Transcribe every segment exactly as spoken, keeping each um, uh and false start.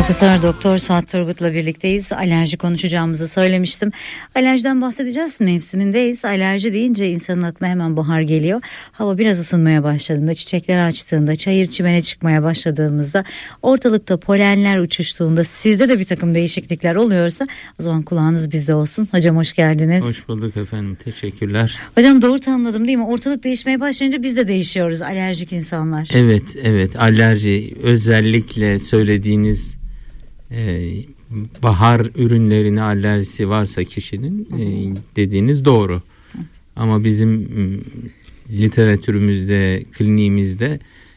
Profesör Doktor Suat Turgut'la birlikteyiz. Alerji konuşacağımızı söylemiştim. Alerjiden bahsedeceğiz. Mevsimindeyiz. Alerji deyince insanın aklına hemen bahar geliyor. Hava biraz ısınmaya başladığında, çiçekler açtığında, çayır çimene çıkmaya başladığımızda, ortalıkta polenler uçuştuğunda, sizde de bir takım değişiklikler oluyorsa o zaman kulağınız bizde olsun. Hocam hoş geldiniz. Hoş bulduk efendim. Teşekkürler. Hocam doğru tanımladım değil mi? Ortalık değişmeye başlayınca biz de değişiyoruz, alerjik insanlar. Evet, evet. Alerji, özellikle söylediğiniz Ee, bahar ürünlerine alerjisi varsa kişinin e, dediğiniz doğru. Evet. Ama bizim m, literatürümüzde, kliniğimizde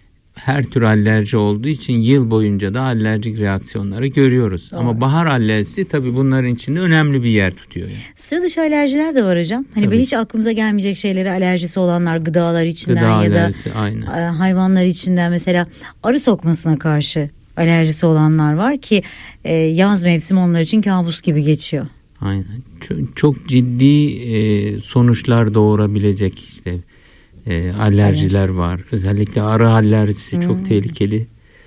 her tür alerji olduğu için yıl boyunca da alerjik reaksiyonları görüyoruz. Doğru. Ama bahar alerjisi tabii bunların içinde önemli bir yer tutuyor. Yani. Sıra dışı alerjiler de var hocam. Hani tabii. Hiç aklımıza gelmeyecek şeylere alerjisi olanlar, gıdalar içinden Gıda ya alerjisi, da aynen. hayvanlar içinden, mesela arı sokmasına karşı alerjisi olanlar var ki e, yaz mevsimi onlar için kabus gibi geçiyor. Aynen. Çok, çok ciddi e, sonuçlar doğurabilecek işte e, alerjiler evet. var. Özellikle arı alerjisi hmm. çok tehlikeli.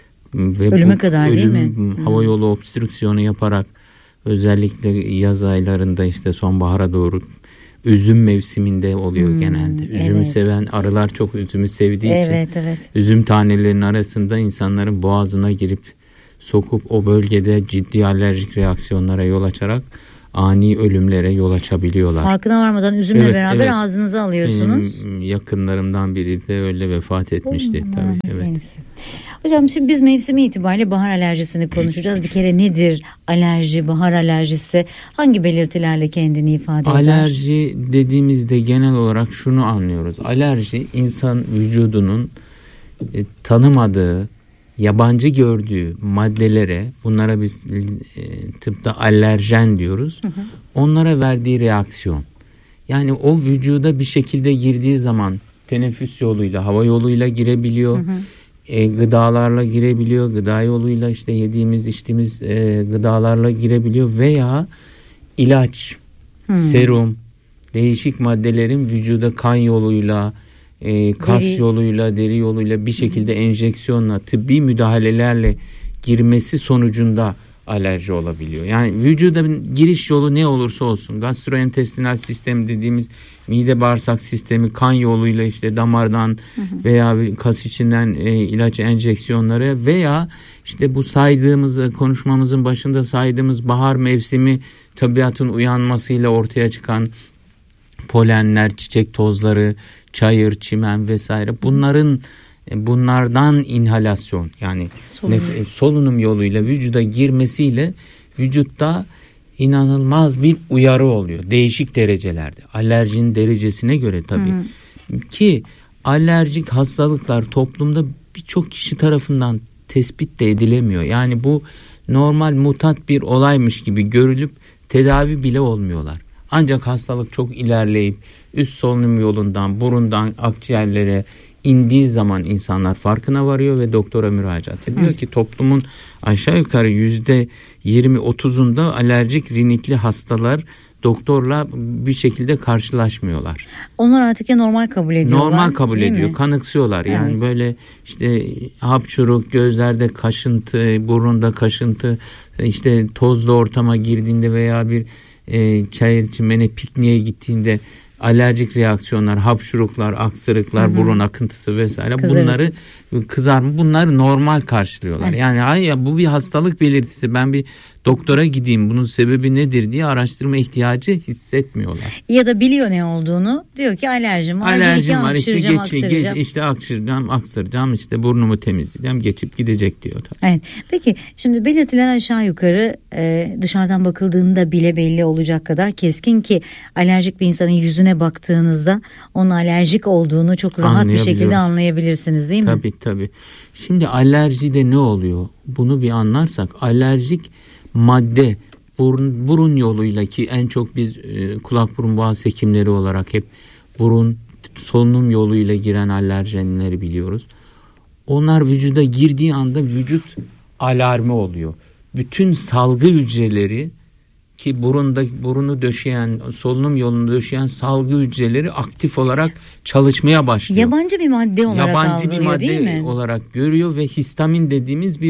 Ve ölüme bu, kadar ölüm, değil mi? Hava yolu obstrüksiyonu yaparak özellikle yaz aylarında işte sonbahara doğru üzüm mevsiminde oluyor hmm, genelde. Üzümü evet. seven arılar çok üzümü sevdiği evet, için evet. üzüm tanelerinin arasında insanların boğazına girip sokup o bölgede ciddi alerjik reaksiyonlara yol açarak ani ölümlere yol açabiliyorlar. Farkına varmadan üzümle evet, beraber evet. ağzınıza alıyorsunuz. Benim yakınlarımdan biri de öyle vefat etmişti. Hmm, tabii. Evet. Neyse. Hocam şimdi biz mevsimi itibariyle bahar alerjisini konuşacağız. Bir kere nedir alerji, bahar alerjisi? Hangi belirtilerle kendini ifade eder? Alerji dediğimizde genel olarak şunu anlıyoruz. Alerji insan vücudunun e, tanımadığı, yabancı gördüğü maddelere, bunlara biz e, tıpta alerjen diyoruz. Hı hı. Onlara verdiği reaksiyon. Yani o vücuda bir şekilde girdiği zaman teneffüs yoluyla, hava yoluyla girebiliyor. Hı hı. E, gıdalarla girebiliyor. Gıda yoluyla işte yediğimiz, içtiğimiz e, gıdalarla girebiliyor veya ilaç, hmm. serum, değişik maddelerin vücuda kan yoluyla, e, kas deri. yoluyla, deri yoluyla bir şekilde hmm. enjeksiyonla, tıbbi müdahalelerle girmesi sonucunda alerji olabiliyor. Yani vücuda giriş yolu ne olursa olsun, gastrointestinal sistem dediğimiz mide bağırsak sistemi, kan yoluyla işte damardan hı hı. veya kas içinden e, ilaç enjeksiyonları veya işte bu saydığımız, konuşmamızın başında saydığımız bahar mevsimi tabiatın uyanmasıyla ortaya çıkan polenler, çiçek tozları, çayır, çimen vesaire, bunların bunlardan inhalasyon, yani solunum. Nef- solunum yoluyla vücuda girmesiyle vücutta inanılmaz bir uyarı oluyor. Değişik derecelerde. Alerjinin derecesine göre tabii. Hı. Ki alerjik hastalıklar toplumda birçok kişi tarafından tespit de edilemiyor. Yani bu normal mutat bir olaymış gibi görülüp tedavi bile olmuyorlar. Ancak hastalık çok ilerleyip üst solunum yolundan, burundan akciğerlere indiği zaman insanlar farkına varıyor ve doktora müracaat ediyor. Hı. Ki toplumun aşağı yukarı yüzde yirmi otuzunda alerjik rinitli hastalar doktorla bir şekilde karşılaşmıyorlar. Onlar artık ya normal kabul ediyorlar. Normal kabul ediyor, mi? Kanıksıyorlar. Evet. Yani böyle işte hapşuruk, gözlerde kaşıntı, burunda kaşıntı, işte tozlu ortama girdiğinde veya bir e, çayır çimene pikniğe gittiğinde alerjik reaksiyonlar, hapşuruklar, aksırıklar, hı hı. burun akıntısı vesaire, Kızarık. bunları kızarma, bunları normal karşılıyorlar. Evet. Yani ay ya bu bir hastalık belirtisi, ben bir doktora gideyim, bunun sebebi nedir diye araştırma ihtiyacı hissetmiyorlar. Ya da biliyor ne olduğunu, diyor ki alerjim var. Alerjim var, işte geç, geç, işte aksıracağım, aksıracağım, işte burnumu temizleyeceğim, geçip gidecek diyor. Evet. Peki şimdi belirtiler aşağı yukarı e, dışarıdan bakıldığında bile belli olacak kadar keskin ki alerjik bir insanın yüzüne baktığınızda onun alerjik olduğunu çok rahat bir şekilde anlayabilirsiniz, değil mi? Tabii tabii. Şimdi alerjide ne oluyor? Bunu bir anlarsak, alerjik madde burun, burun yoluyla, ki en çok biz e, kulak burun boğaz hekimleri olarak hep burun solunum yoluyla giren alerjenleri biliyoruz. Onlar vücuda girdiği anda vücut alarmı oluyor. Bütün salgı hücreleri, ki burunda burunu döşeyen, solunum yolunu döşeyen salgı hücreleri aktif olarak çalışmaya başlıyor. Yabancı bir madde olarak Yabancı algılıyor, bir madde değil mi? olarak görüyor ve histamin dediğimiz bir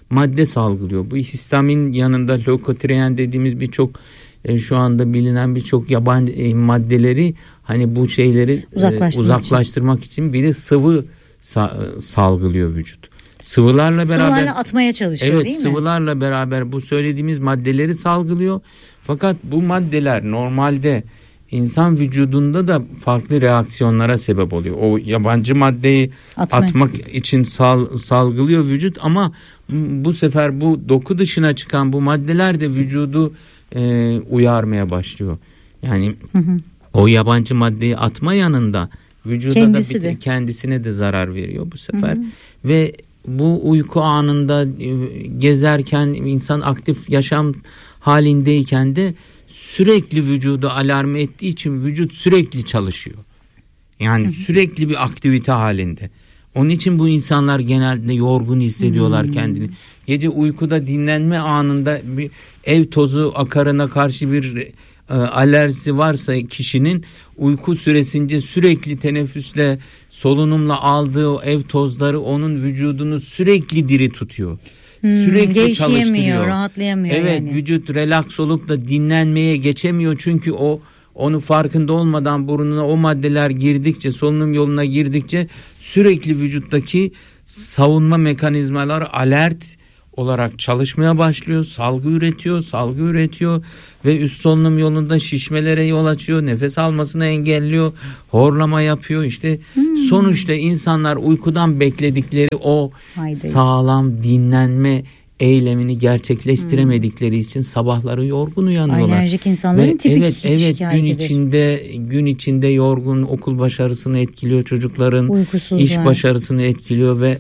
madde salgılıyor. Bu histamin yanında lökotriyen dediğimiz birçok e, şu anda bilinen birçok yabancı e, maddeleri hani bu şeyleri uzaklaştırmak, e, uzaklaştırmak için. için bir de sıvı sa- salgılıyor vücut. Sıvılarla beraber sıvılarla atmaya çalışıyor, evet, değil mi? sıvılarla beraber bu söylediğimiz maddeleri salgılıyor. Fakat bu maddeler normalde insan vücudunda da farklı reaksiyonlara sebep oluyor. O yabancı maddeyi Atma. atmak için sal, salgılıyor vücut ama bu sefer bu doku dışına çıkan bu maddeler de vücudu e, uyarmaya başlıyor. Yani hı hı. o yabancı maddeyi atma yanında vücuda Kendisi da bir, de. kendisine de zarar veriyor bu sefer. Hı hı. Ve bu uyku anında gezerken insan aktif yaşam halindeyken de sürekli vücudu alarm ettiği için vücut sürekli çalışıyor. Yani sürekli bir aktivite halinde. Onun için bu insanlar genelde yorgun hissediyorlar hmm. kendini. Gece uykuda dinlenme anında bir ev tozu akarına karşı bir e, alerjisi varsa kişinin uyku süresince sürekli teneffüsle solunumla aldığı o ev tozları onun vücudunu sürekli diri tutuyor. Hmm, sürekli çalıştırıyor. Rahatlayamıyor. Evet, yani. Vücut relax olup da dinlenmeye geçemiyor çünkü o onu farkında olmadan burnuna o maddeler girdikçe, solunum yoluna girdikçe sürekli vücuttaki savunma mekanizmaları alert olarak çalışmaya başlıyor. Salgı üretiyor, salgı üretiyor ve üst solunum yolunda şişmelere yol açıyor. Nefes almasını engelliyor, horlama yapıyor. İşte hmm. sonuçta insanlar uykudan bekledikleri o Haydi. sağlam dinlenme eylemini gerçekleştiremedikleri hmm. için sabahları yorgun uyanıyorlar. Alerjik insanların ve tipik evet evet gün şikayetidir. içinde gün içinde yorgun, okul başarısını etkiliyor çocukların, Uykusuzlar. iş başarısını etkiliyor ve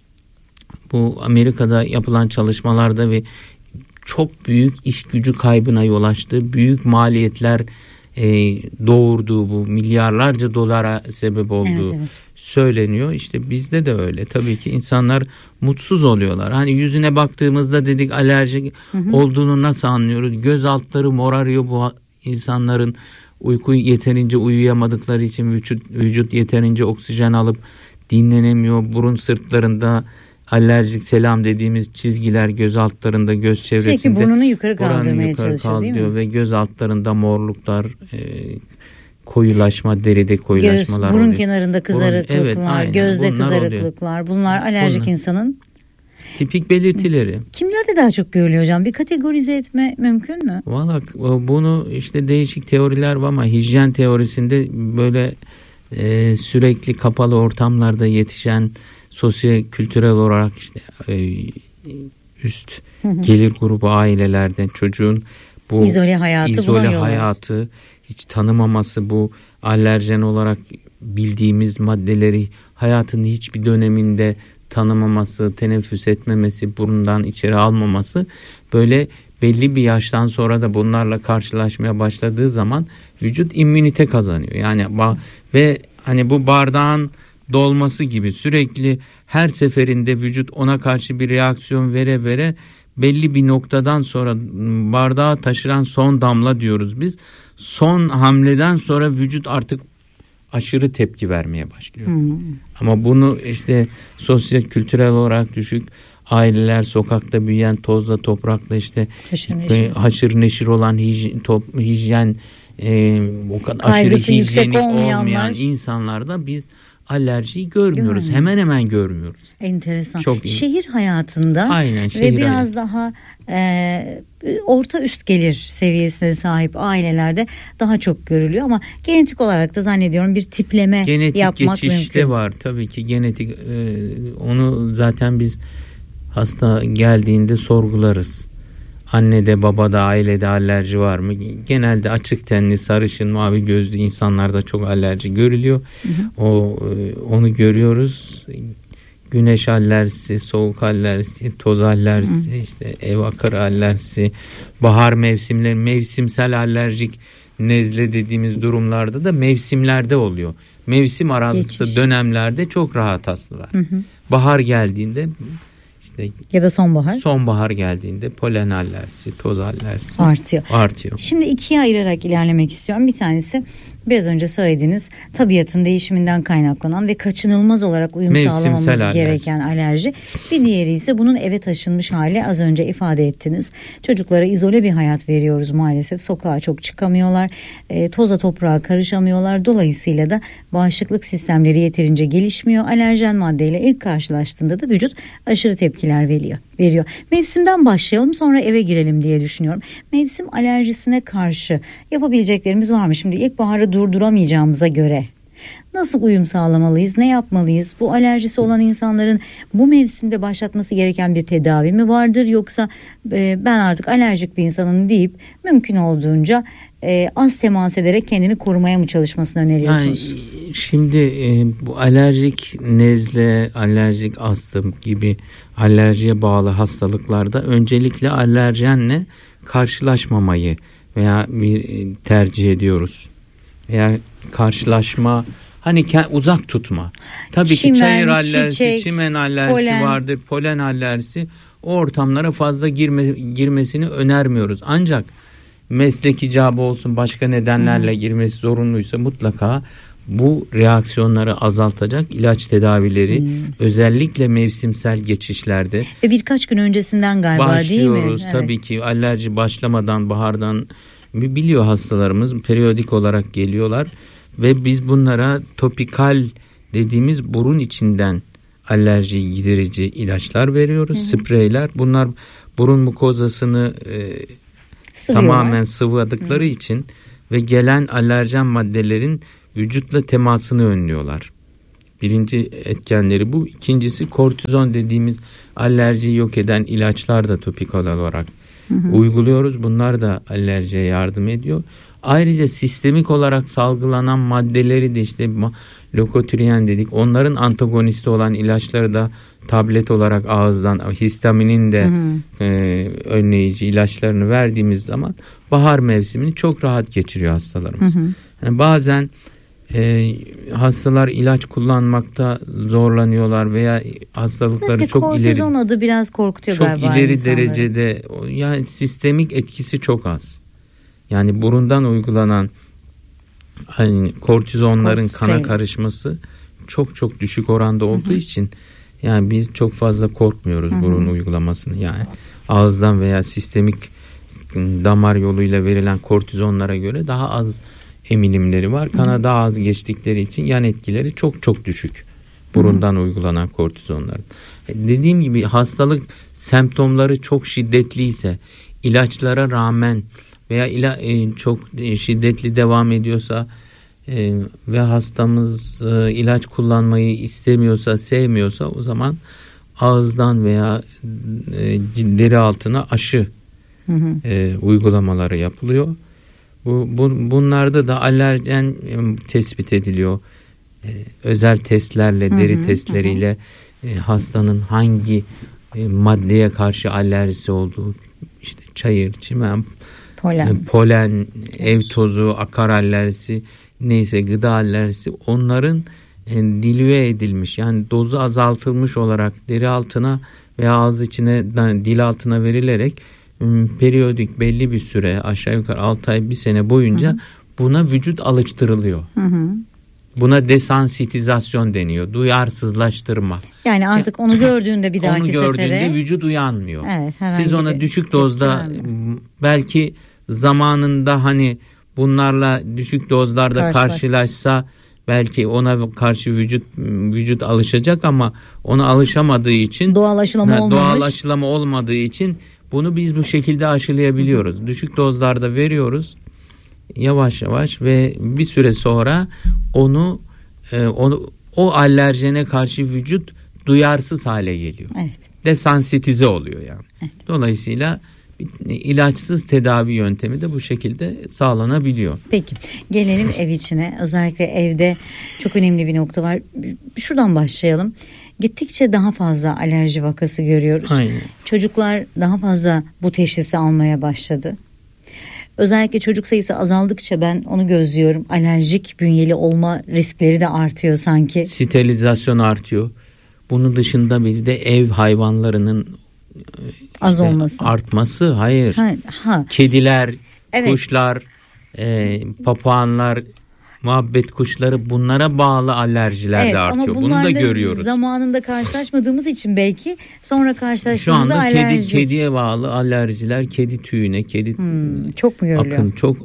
bu Amerika'da yapılan çalışmalarda ve çok büyük iş gücü kaybına yol açtığı, büyük maliyetler e, doğurduğu, bu milyarlarca dolara sebep olduğu evet, evet. söyleniyor. İşte bizde de öyle. Tabii ki insanlar mutsuz oluyorlar. Hani yüzüne baktığımızda dedik alerjik hı hı. olduğunu nasıl anlıyoruz? Göz altları morarıyor bu insanların, uyku yeterince uyuyamadıkları için vücut, vücut yeterince oksijen alıp dinlenemiyor. Burun sırtlarında alerjik selam dediğimiz çizgiler göz altlarında, göz çevresinde. Sürekli burnunu yukarı kaldırmaya yukarı çalışıyor değil mi? Ve göz altlarında morluklar, e, koyulaşma, deride koyulaşmalar göz, burun oluyor. kenarında kızarıklıklar, burun, evet, gözde bunlar kızarıklıklar. Oluyor. Bunlar alerjik bunlar. insanın tipik belirtileri. Kimlerde daha çok görülüyor hocam? Bir kategorize etme mümkün mü? Valla bunu işte değişik teoriler var ama hijyen teorisinde böyle e, sürekli kapalı ortamlarda yetişen sosyo-kültürel olarak işte e, üst hı hı. gelir grubu ailelerden çocuğun bu izole hayatı, izole hayatı hiç tanımaması, bu alerjen olarak bildiğimiz maddeleri hayatının hiçbir döneminde tanımaması, teneffüs etmemesi, burundan içeri almaması, böyle belli bir yaştan sonra da bunlarla karşılaşmaya başladığı zaman vücut immünite kazanıyor. Yani ve hani bu bardağın dolması gibi sürekli her seferinde vücut ona karşı bir reaksiyon vere vere belli bir noktadan sonra bardağa taşıran son damla diyoruz biz. Son hamleden sonra vücut artık aşırı tepki vermeye başlıyor. Hmm. Ama bunu işte sosyo-kültürel olarak düşük aileler, sokakta büyüyen, tozla toprakla işte haşır neşir, haşır neşir olan hijyen, top, hijyen e, o kadar aşırı hijyenik olmayan insanlarda biz alerjiyi görmüyoruz. Görmüyor. Hemen hemen görmüyoruz. Enteresan. Çok şehir hayatında Aynen, şehir ve biraz hayatı. daha e, orta üst gelir seviyesine sahip ailelerde daha çok görülüyor ama genetik olarak da zannediyorum bir tipleme genetik yapmak geçiş mümkün. de var tabii ki genetik e, onu zaten biz hasta geldiğinde sorgularız. Annede, babada, ailede alerji var mı? Genelde açık tenli, sarışın, mavi gözlü insanlarda çok alerji görülüyor. Hı hı. O onu görüyoruz. Güneş alerjisi, soğuk alerjisi, toz alerjisi, hı. işte ev akarı alerjisi, bahar mevsimleri, mevsimsel alerjik nezle dediğimiz durumlarda da mevsimlerde oluyor. Mevsim arası Geçmiş. dönemlerde çok rahat hastalar. Hı hı. Bahar geldiğinde İşte ya da sonbahar. Sonbahar geldiğinde polen alerjisi, toz alerjisi artıyor. artıyor. Şimdi ikiye ayırarak ilerlemek istiyorum. Bir tanesi Biraz önce söylediğiniz tabiatın değişiminden kaynaklanan ve kaçınılmaz olarak uyum Mevsimsel sağlamamız alerji. gereken alerji. Bir diğeri ise bunun eve taşınmış hali, az önce ifade ettiniz. Çocuklara izole bir hayat veriyoruz maalesef. Sokağa çok çıkamıyorlar. E, toza toprağa karışamıyorlar. Dolayısıyla da bağışıklık sistemleri yeterince gelişmiyor. Alerjen maddeyle ilk karşılaştığında da vücut aşırı tepkiler veriyor. veriyor. Mevsimden başlayalım, sonra eve girelim diye düşünüyorum. Mevsim alerjisine karşı yapabileceklerimiz var mı? Şimdi ilkbaharı durduramayacağımıza göre nasıl uyum sağlamalıyız? Ne yapmalıyız? Bu alerjisi olan insanların bu mevsimde başlatması gereken bir tedavi mi vardır? Yoksa e, ben artık alerjik bir insanım deyip mümkün olduğunca e, az temas ederek kendini korumaya mı çalışmasını öneriyorsunuz? Yani şimdi e, bu alerjik nezle, alerjik astım gibi alerjiye bağlı hastalıklarda öncelikle alerjenle karşılaşmamayı veya bir tercih ediyoruz. Veya karşılaşma, hani uzak tutma. Tabii çimen, ki çayır alerjisi, çiçek, çimen alerjisi polen. vardır, polen alerjisi. O ortamlara fazla girme, girmesini önermiyoruz. Ancak meslek icabı olsun, başka nedenlerle hmm. girmesi zorunluysa mutlaka bu reaksiyonları azaltacak ilaç tedavileri hmm. özellikle mevsimsel geçişlerde. Ve birkaç gün öncesinden galiba değil mi? Başlıyoruz tabii evet. ki alerji başlamadan, bahardan biliyor hastalarımız, periyodik olarak geliyorlar ve biz bunlara topikal dediğimiz burun içinden alerji giderici ilaçlar veriyoruz, hı hı. spreyler. Bunlar burun mukozasını e, tamamen sıvadıkları hı. için ve gelen alerjen maddelerin vücutla temasını önlüyorlar. Birinci etkenleri bu. İkincisi kortizon dediğimiz alerjiyi yok eden ilaçlar da topikal olarak Hı hı. uyguluyoruz. Bunlar da alerjiye yardım ediyor. Ayrıca sistemik olarak salgılanan maddeleri de işte lökotriyen dedik. Onların antagonisti olan ilaçları da tablet olarak ağızdan, histaminin de hı hı. E, önleyici ilaçlarını verdiğimiz zaman bahar mevsimini çok rahat geçiriyor hastalarımız. Hı hı. Yani bazen e, hastalar ilaç kullanmakta zorlanıyorlar veya hastalıkları Zaten çok ileri. Kortizon adı biraz korkutuyor çok galiba. Çok ileri insanları. derecede, yani sistemik etkisi çok az. Yani burundan uygulanan hani kortizonların Kortis kana spray. karışması çok çok düşük oranda olduğu Hı-hı. için yani biz çok fazla korkmuyoruz Hı-hı. burun uygulamasını. Yani ağızdan veya sistemik damar yoluyla verilen kortizonlara göre daha az emilimleri var. Kana Hı-hı. daha az geçtikleri için yan etkileri çok çok düşük. Burundan Hı-hı. uygulanan kortizonların. Dediğim gibi hastalık semptomları çok şiddetliyse, ilaçlara rağmen veya ila, e, çok şiddetli devam ediyorsa e, ve hastamız e, ilaç kullanmayı istemiyorsa, sevmiyorsa o zaman ağızdan veya e, deri altına aşı hı hı. E, uygulamaları yapılıyor. Bu, bu bunlarda da alerjen e, tespit ediliyor. E, özel testlerle, deri hı hı, testleriyle hı. E, hastanın hangi e, maddeye karşı alerjisi olduğu, işte çayır, çimen, polen, polen ev tozu, akar alerjisi, neyse gıda alerjisi, onların e, dilüye edilmiş, yani dozu azaltılmış olarak deri altına veya ağız içine, dil altına verilerek e, periyodik belli bir süre, aşağı yukarı altı ay bir sene boyunca hı hı. buna vücut alıştırılıyor. Hı hı. Buna desansitizasyon deniyor. Duyarsızlaştırma. Yani artık onu gördüğünde bir dahaki onu sefere. Onu gördüğünde vücut uyanmıyor. Evet, siz ona düşük dozda belki zamanında hani bunlarla düşük dozlarda Karşılaş. karşılaşsa belki ona karşı vücut vücut alışacak ama ona alışamadığı için doğal aşılama olmamış. Doğal aşılama olmadığı için bunu biz bu şekilde aşılayabiliyoruz. Hı. Düşük dozlarda veriyoruz. Yavaş yavaş ve bir süre sonra onu, e, onu o alerjene karşı vücut duyarsız hale geliyor. Evet. Desansitize oluyor yani. Evet. Dolayısıyla ilaçsız tedavi yöntemi de bu şekilde sağlanabiliyor. Peki gelelim ev içine. Özellikle evde çok önemli bir nokta var. Şuradan başlayalım. Gittikçe daha fazla alerji vakası görüyoruz. Aynen. Çocuklar daha fazla bu teşhisi almaya başladı. Özellikle çocuk sayısı azaldıkça ben onu gözlüyorum. Alerjik bünyeli olma riskleri de artıyor sanki. Sterilizasyon artıyor. Bunun dışında bir de ev hayvanlarının az işte olması. Artması. Hayır. Ha, ha. Kediler, evet. kuşlar, e, papağanlar, muhabbet kuşları, bunlara bağlı alerjiler evet, de artıyor. Bunu da görüyoruz. Zamanında karşılaşmadığımız için belki sonra karşılaştığımızda şu anda alerji. kedi, kediye bağlı alerjiler, kedi tüyüne, kedi hmm, çok mu görülüyor? Akın çok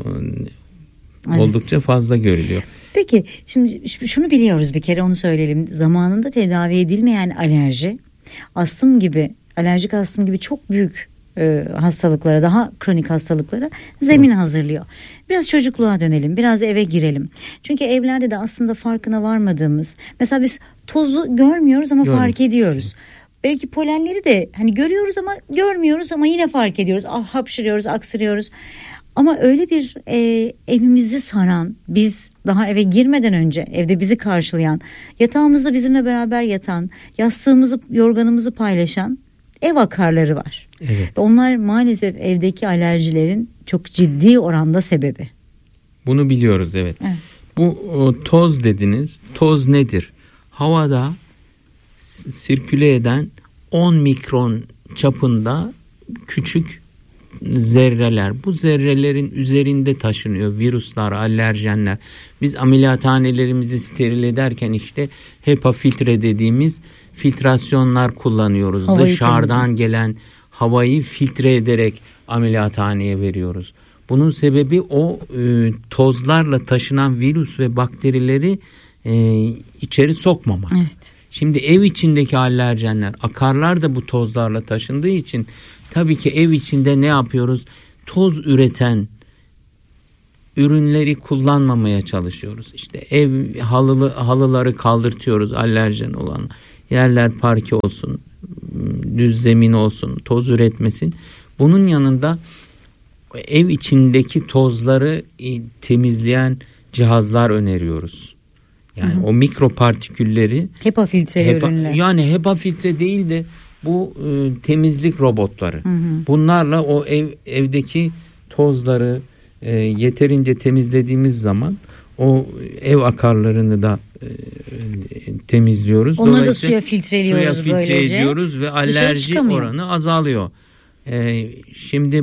evet. oldukça fazla görülüyor. Peki şimdi şunu biliyoruz, bir kere onu söyleyelim. Zamanında tedavi edilmeyen alerji, astım gibi, alerjik astım gibi çok büyük e, hastalıklara, daha kronik hastalıklara zemin hazırlıyor. Biraz çocukluğa dönelim, biraz eve girelim. Çünkü evlerde de aslında farkına varmadığımız, mesela biz tozu görmüyoruz ama Görün. fark ediyoruz. Belki polenleri de hani görüyoruz ama görmüyoruz ama yine fark ediyoruz. Ah, hapşırıyoruz, aksırıyoruz. Ama öyle bir e, evimizi saran, biz daha eve girmeden önce evde bizi karşılayan, yatağımızda bizimle beraber yatan, yastığımızı, yorganımızı paylaşan ev akarları var. Evet. Onlar maalesef evdeki alerjilerin çok ciddi oranda sebebi. Bunu biliyoruz, evet. evet. Bu o, toz dediniz. Toz nedir? Havada sirküle eden on mikron çapında küçük zerreler. Bu zerrelerin üzerinde taşınıyor virüsler, alerjenler. Biz ameliyathanelerimizi steril ederken işte HEPA filtre dediğimiz filtrasyonlar kullanıyoruz. Havayı Dışarıdan temizle. gelen havayı filtre ederek ameliyathaneye veriyoruz. Bunun sebebi o e, tozlarla taşınan virüs ve bakterileri e, içeri sokmamak. Evet. Şimdi ev içindeki alerjenler, akarlar da bu tozlarla taşındığı için tabii ki ev içinde ne yapıyoruz? Toz üreten ürünleri kullanmamaya çalışıyoruz. İşte ev halılı, halıları kaldırtıyoruz, alerjen olan. Yerler parke olsun, düz zemin olsun, toz üretmesin. Bunun yanında ev içindeki tozları temizleyen cihazlar öneriyoruz. Yani hı hı. o mikropartikülleri HEPA filtre ürünler. Yani HEPA filtre değil de bu e, temizlik robotları. Hı hı. Bunlarla o ev evdeki tozları e, yeterince temizlediğimiz zaman o ev akarlarını da e, temizliyoruz. Onları da suya filtreliyoruz, suya filtre böylece. ediyoruz ve alerji oranı azalıyor. E, şimdi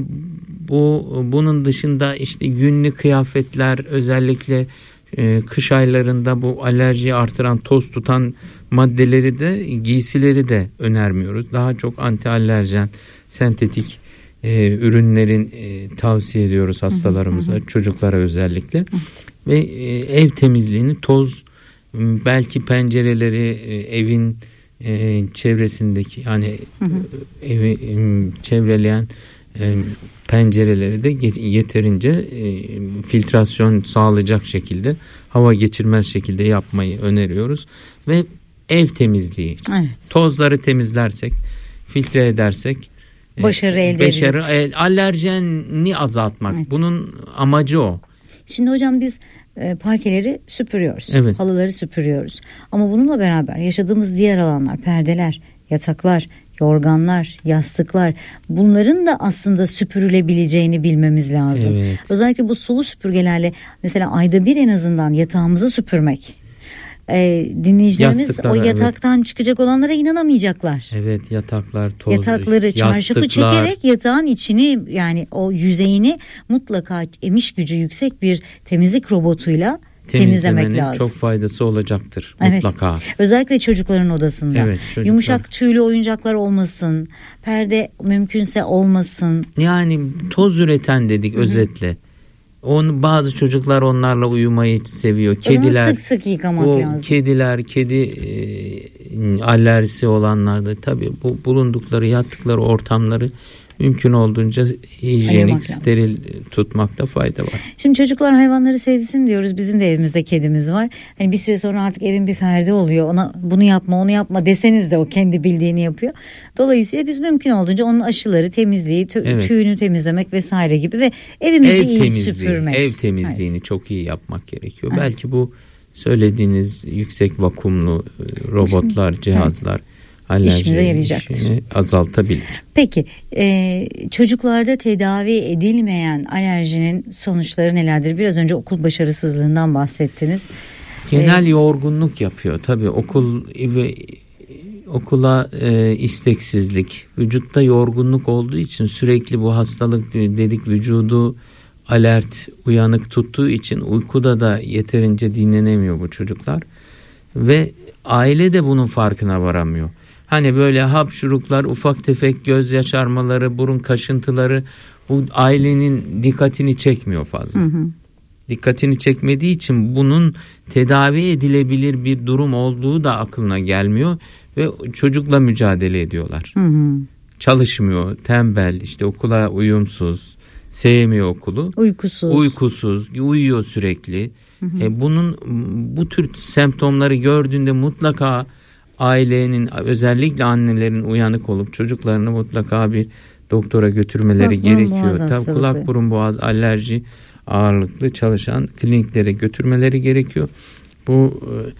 bu bunun dışında işte yünlü kıyafetler, özellikle e, kış aylarında bu alerjiyi artıran, toz tutan maddeleri de, giysileri de önermiyoruz. Daha çok anti alerjen, sentetik e, ürünlerin e, tavsiye ediyoruz hastalarımıza, hı hı. çocuklara özellikle. Hı. Ve e, ev temizliğini, toz, belki pencereleri e, evin e, çevresindeki, yani hı hı. evi e, çevreleyen e, pencereleri de yeterince e, filtrasyon sağlayacak şekilde, hava geçirmez şekilde yapmayı öneriyoruz. Ve ev temizliği, evet. tozları temizlersek, filtre edersek başarı e, elde başarı, ederiz. Alerjeni azaltmak. Evet. Bunun amacı o. Şimdi hocam biz e, parkeleri süpürüyoruz. Evet. Halıları süpürüyoruz. Ama bununla beraber yaşadığımız diğer alanlar, perdeler, yataklar, yorganlar, yastıklar, bunların da aslında süpürülebileceğini bilmemiz lazım. Evet. Özellikle bu sulu süpürgelerle mesela ayda bir en azından yatağımızı süpürmek. Ee, dinleyicilerimiz Yastıklar, o yataktan evet. çıkacak olanlara inanamayacaklar. Evet, yataklar, toz, yatakları çarşafı çekerek yatağın içini, yani o yüzeyini mutlaka emiş gücü yüksek bir temizlik robotuyla temizlemek lazım. Çok faydası olacaktır evet. mutlaka. Özellikle çocukların odasında. Evet, çocuklar. Yumuşak tüylü oyuncaklar olmasın, perde mümkünse olmasın. Yani toz üreten dedik, hı-hı. özetle. On, bazı çocuklar onlarla uyumayı seviyor. Kediler, sık sık yıkamak o lazım. Kediler, kedi e, alerjisi olanlarda tabii bu bulundukları, yattıkları ortamları mümkün olduğunca hijyenik, steril tutmakta fayda var. Şimdi çocuklar hayvanları sevsin diyoruz. Bizim de evimizde kedimiz var. Hani bir süre sonra artık evin bir ferdi oluyor. Ona bunu yapma, onu yapma deseniz de o kendi bildiğini yapıyor. Dolayısıyla biz mümkün olduğunca onun aşıları, temizliği, tü- evet. tüyünü temizlemek vesaire gibi ve evimizi ev iyi süpürmek. Ev temizliğini evet. çok iyi yapmak gerekiyor. Evet. Belki bu söylediğiniz yüksek vakumlu robotlar, cihazlar evet. alerjini azaltabilir. Peki e, çocuklarda tedavi edilmeyen alerjinin sonuçları nelerdir? Biraz önce okul başarısızlığından bahsettiniz. Genel ee, yorgunluk yapıyor. Tabii okul ve okula e, isteksizlik, vücutta yorgunluk olduğu için sürekli bu hastalık dedik, vücudu alert, uyanık tuttuğu için uykuda da yeterince dinlenemiyor bu çocuklar. Ve aile de bunun farkına varamıyor. Hani böyle hapşuruklar, ufak tefek göz yaşarmaları, burun kaşıntıları bu ailenin dikkatini çekmiyor fazla. Hı hı. Dikkatini çekmediği için bunun tedavi edilebilir bir durum olduğu da aklına gelmiyor ve çocukla mücadele ediyorlar. Hı hı. Çalışmıyor, tembel, işte okula uyumsuz, sevmiyor okulu. Uykusuz. Uykusuz, uyuyor sürekli. Hı hı. E bunun bu tür semptomları gördüğünde mutlaka ailenin, özellikle annelerin uyanık olup çocuklarını mutlaka bir doktora götürmeleri kulak, gerekiyor. Tabii kulak, burun, boğaz, alerji ağırlıklı çalışan kliniklere götürmeleri gerekiyor. Bu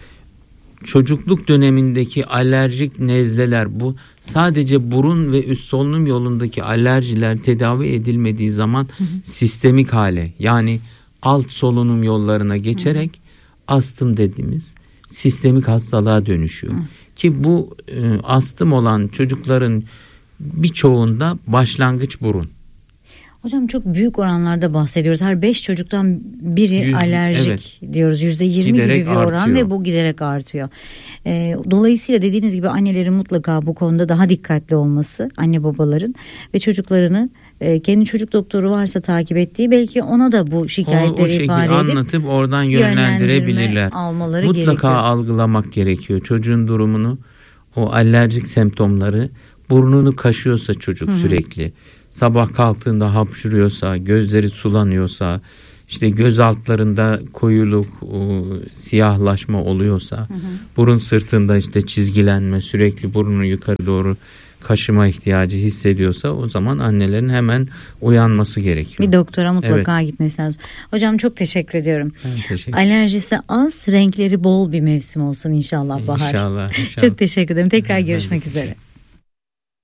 çocukluk dönemindeki alerjik nezleler, bu sadece burun ve üst solunum yolundaki alerjiler tedavi edilmediği zaman hı hı. sistemik hale, yani alt solunum yollarına geçerek hı. astım dediğimiz sistemik hastalığa dönüşüyor. Hı. Ki bu e, astım olan çocukların birçoğunda başlangıç burun. Hocam çok büyük oranlarda bahsediyoruz. Her beş çocuktan biri Yüz, alerjik evet. diyoruz. yüzde yirmi giderek gibi bir oran artıyor. Ve bu giderek artıyor. Ee, dolayısıyla dediğiniz gibi annelerin mutlaka bu konuda daha dikkatli olması, anne babaların ve çocuklarını e, kendi çocuk doktoru varsa takip ettiği, belki ona da bu şikayetleri o, o ifade edip anlatıp oradan yönlendirebilirler. Almaları mutlaka gerekiyor. Algılamak gerekiyor çocuğun durumunu, o alerjik semptomları. Burnunu kaşıyorsa çocuk Hı-hı. sürekli, sabah kalktığında hapşuruyorsa, gözleri sulanıyorsa, işte göz altlarında koyuluk, o, siyahlaşma oluyorsa, hı hı. burun sırtında işte çizgilenme, sürekli burnunu yukarı doğru kaşıma ihtiyacı hissediyorsa, o zaman annelerin hemen uyanması gerekiyor. Bir doktora mutlaka evet. gitmesi lazım. Hocam çok teşekkür ediyorum. Ben teşekkür Alerjisi az, renkleri bol bir mevsim olsun inşallah bahar. İnşallah. inşallah. Çok teşekkür ederim. Tekrar görüşmek üzere.